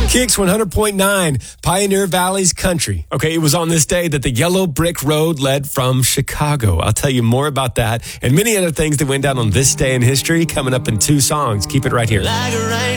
Kicks 100.9, Pioneer Valley's country. Okay, it was on this day that the yellow brick road led from Chicago. I'll tell you more about that and many other things that went down on this day in history coming up in 2 songs. Keep it right here. Like a rain